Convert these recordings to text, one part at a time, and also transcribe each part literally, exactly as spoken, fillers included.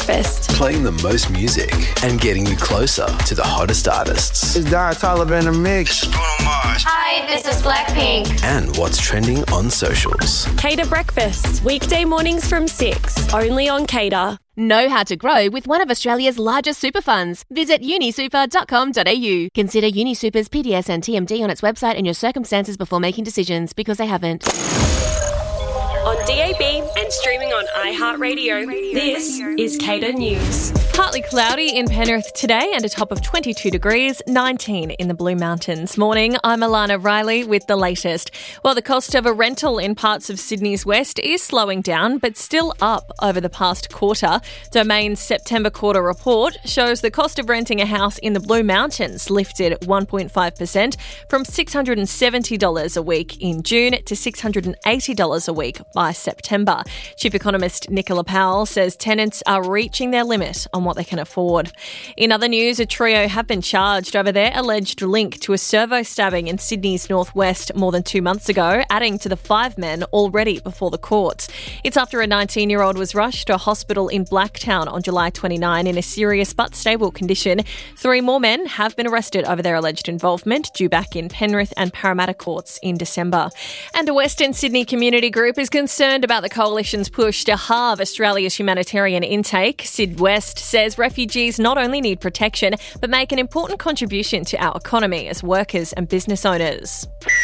Breakfast. Playing the most music and getting you closer to the hottest artists. It's Don Toliver in the mix. Bruno Mars. Hi, this is Blackpink. And what's trending on socials. Cater Breakfast, weekday mornings from six, only on Cater. Know how to grow with one of Australia's largest super funds. Visit uni super dot com dot a u. Consider UniSuper's P D S and T M D on its website and your circumstances before making decisions, because they haven't. On D A B and streaming on iHeartRadio, this is Cater News. Partly cloudy in Penrith today and a top of twenty-two degrees, nineteen in the Blue Mountains. Morning, I'm Alana Riley with the latest. Well, the cost of a rental in parts of Sydney's west is slowing down, but still up over the past quarter. Domain's September quarter report shows the cost of renting a house in the Blue Mountains lifted one point five percent from six hundred seventy dollars a week in June to six hundred eighty dollars a week by September. Chief economist Nicola Powell says tenants are reaching their limit on what they can afford. In other news, a trio have been charged over their alleged link to a servo stabbing in Sydney's northwest more than two months ago, adding to the five men already before the courts. It's after a nineteen-year-old was rushed to a hospital in Blacktown on July twenty-ninth in a serious but stable condition. Three more men have been arrested over their alleged involvement, due back in Penrith and Parramatta courts in December. And a Western Sydney community group is concerned about the coalition's push to halve Australia's humanitarian intake. Syd West says refugees not only need protection, but make an important contribution to our economy as workers and business owners.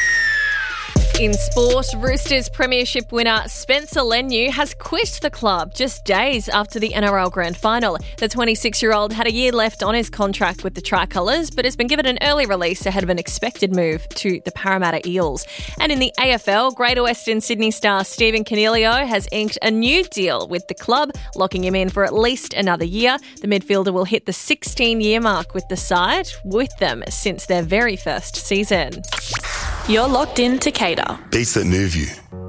In sport, Roosters premiership winner Spencer Leniu has quit the club just days after the N R L Grand Final. The twenty-six-year-old had a year left on his contract with the Tricolours, but has been given an early release ahead of an expected move to the Parramatta Eels. And in the A F L, Greater Western Sydney star Stephen Coniglio has inked a new deal with the club, locking him in for at least another year. The midfielder will hit the sixteen-year mark with the side, with them since their very first season. You're locked in to Cater. Beats that move you.